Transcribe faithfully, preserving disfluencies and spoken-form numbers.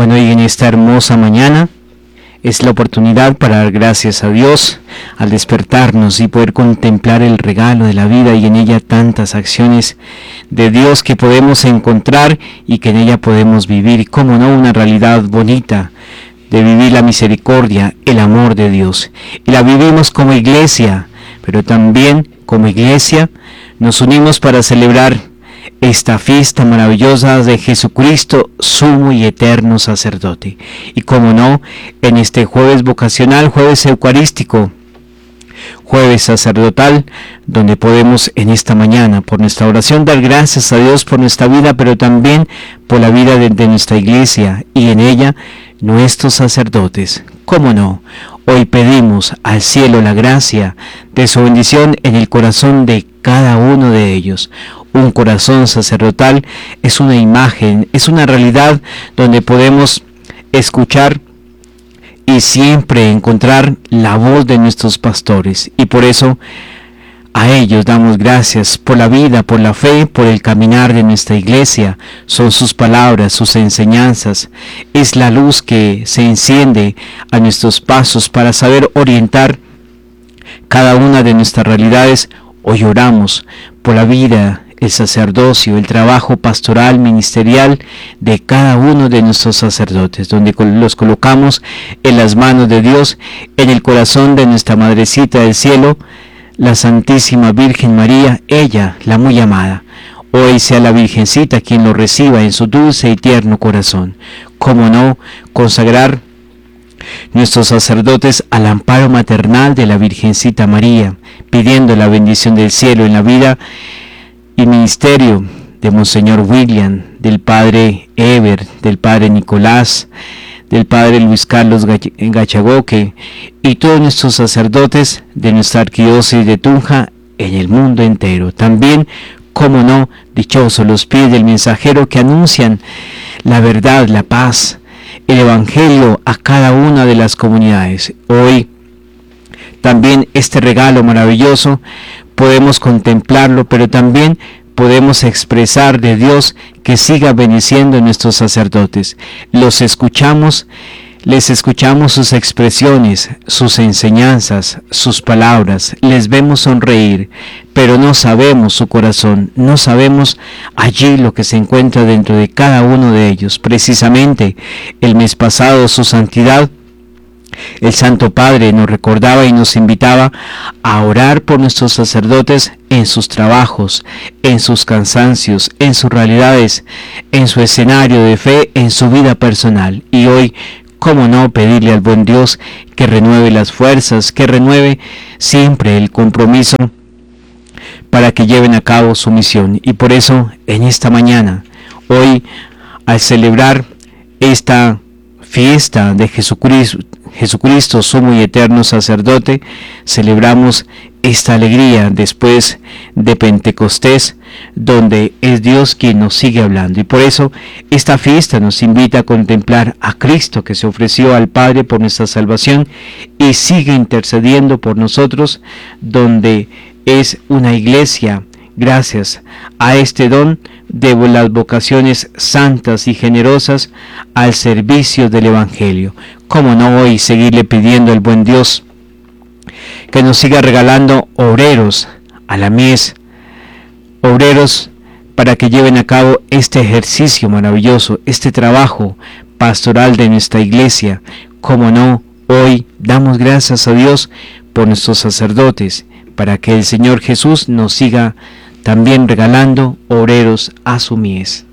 Bueno, y en esta hermosa mañana es la oportunidad para dar gracias a Dios al despertarnos y poder contemplar el regalo de la vida y en ella tantas acciones de Dios que podemos encontrar y que en ella podemos vivir, y cómo no, una realidad bonita de vivir la misericordia, el amor de Dios. Y la vivimos como iglesia, pero también como iglesia nos unimos para celebrar esta fiesta maravillosa de Jesucristo, sumo y eterno sacerdote. Y como no, en este jueves vocacional, jueves eucarístico, jueves sacerdotal, donde podemos en esta mañana, por nuestra oración, dar gracias a Dios por nuestra vida, pero también por la vida de, de nuestra iglesia y en ella nuestros sacerdotes. ¿Cómo no? Hoy pedimos al cielo la gracia de su bendición en el corazón de cada uno de ellos. Un corazón sacerdotal es una imagen, es una realidad donde podemos escuchar y siempre encontrar la voz de nuestros pastores. Y por eso a ellos damos gracias por la vida, por la fe, por el caminar de nuestra iglesia. Son sus palabras, sus enseñanzas. Es la luz que se enciende a nuestros pasos para saber orientar cada una de nuestras realidades. Hoy oramos por la vida, el sacerdocio, el trabajo pastoral, ministerial de cada uno de nuestros sacerdotes, donde los colocamos en las manos de Dios, en el corazón de nuestra Madrecita del Cielo, la Santísima Virgen María, ella, la muy amada. Hoy sea la Virgencita quien lo reciba en su dulce y tierno corazón. Cómo no, consagrar nuestros sacerdotes al amparo maternal de la Virgencita María, pidiendo la bendición del cielo en la vida y ministerio de Monseñor William, del Padre Eber, del Padre Nicolás, del Padre Luis Carlos Gachagoque y todos nuestros sacerdotes de nuestra arquidiócesis de Tunja en el mundo entero. También, como no, dichosos los pies del mensajero que anuncian la verdad, la paz, el Evangelio a cada una de las comunidades. Hoy también este regalo maravilloso podemos contemplarlo, pero también podemos expresar de Dios que siga bendiciendo a nuestros sacerdotes. Los escuchamos, les escuchamos sus expresiones, sus enseñanzas, sus palabras, les vemos sonreír, pero no sabemos su corazón, no sabemos allí lo que se encuentra dentro de cada uno de ellos. Precisamente el mes pasado, su santidad, el Santo Padre, nos recordaba y nos invitaba a orar por nuestros sacerdotes en sus trabajos, en sus cansancios, en sus realidades, en su escenario de fe, en su vida personal. Y hoy, cómo no, pedirle al buen Dios que renueve las fuerzas, que renueve siempre el compromiso para que lleven a cabo su misión. Y por eso, en esta mañana, hoy, al celebrar esta fiesta de Jesucristo, Jesucristo, sumo y eterno sacerdote, celebramos esta alegría después de Pentecostés, donde es Dios quien nos sigue hablando. Y por eso esta fiesta nos invita a contemplar a Cristo que se ofreció al Padre por nuestra salvación y sigue intercediendo por nosotros, donde es una iglesia, gracias a este don de las vocaciones santas y generosas al servicio del Evangelio. Cómo no hoy seguirle pidiendo al buen Dios que nos siga regalando obreros a la mies, obreros para que lleven a cabo este ejercicio maravilloso, este trabajo pastoral de nuestra iglesia. Cómo no, hoy damos gracias a Dios por nuestros sacerdotes, para que el Señor Jesús nos siga también regalando obreros a su mies.